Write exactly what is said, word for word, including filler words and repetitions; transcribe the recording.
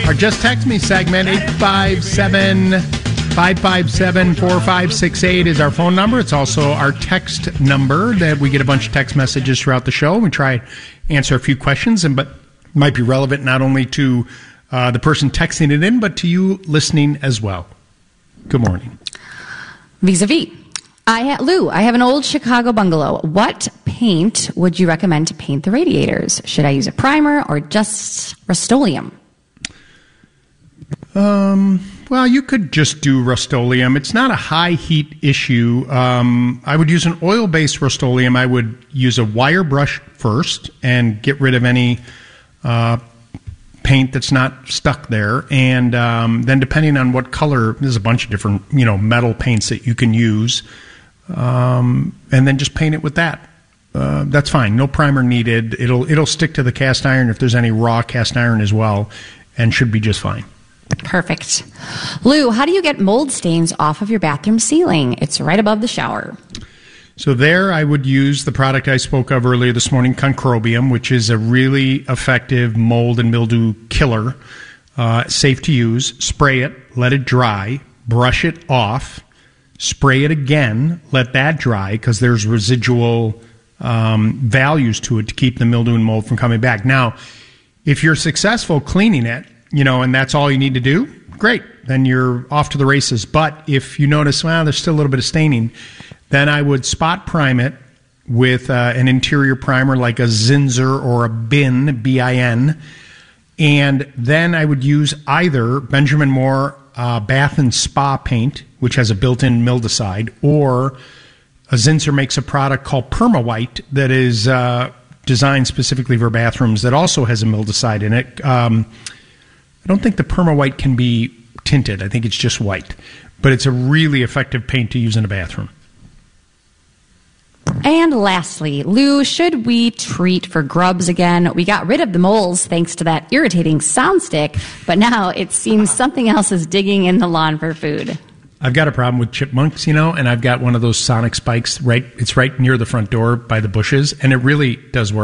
Our Just Text Me segment, eight five seven, five five seven, four five six eight is our phone number. It's also our text number that we get a bunch of text messages throughout the show. We try to answer a few questions, and but might be relevant not only to uh, the person texting it in, but to you listening as well. Good morning. Vis-a-vis. I ha- Lou, I have an old Chicago bungalow. What paint would you recommend to paint the radiators? Should I use a primer or just Rust-Oleum? Um, well, you could just do Rust-Oleum. It's not a high heat issue. Um, I would use an oil-based Rust-Oleum. I would use a wire brush first and get rid of any uh, paint that's not stuck there. And um, then depending on what color, there's a bunch of different, you know, metal paints that you can use. Um, and then just paint it with that. Uh, that's fine. No primer needed. It'll it'll stick to the cast iron if there's any raw cast iron as well, and should be just fine. Perfect. Lou, how do you get mold stains off of your bathroom ceiling? It's right above the shower. So there I would use the product I spoke of earlier this morning, Concrobium, which is a really effective mold and mildew killer. Uh, safe to use. Spray it, let it dry, brush it off, spray it again, let that dry because there's residual um, values to it to keep the mildew and mold from coming back. Now, if you're successful cleaning it, you know, and that's all you need to do, great. Then you're off to the races. But if you notice, well, there's still a little bit of staining, then I would spot prime it with uh, an interior primer like a Zinsser or a Bin, B I N. And then I would use either Benjamin Moore uh, Bath and Spa paint, which has a built-in mildewcide, or a Zinsser makes a product called PermaWhite that is uh, designed specifically for bathrooms that also has a mildewcide in it. Um, I don't think the PermaWhite can be tinted. I think it's just white. But it's a really effective paint to use in a bathroom. And lastly, Lou, should we treat for grubs again? We got rid of the moles thanks to that irritating sound stick, but now it seems something else is digging in the lawn for food. I've got a problem with chipmunks, you know, and I've got one of those sonic spikes right, it's right near the front door by the bushes, and it really does work.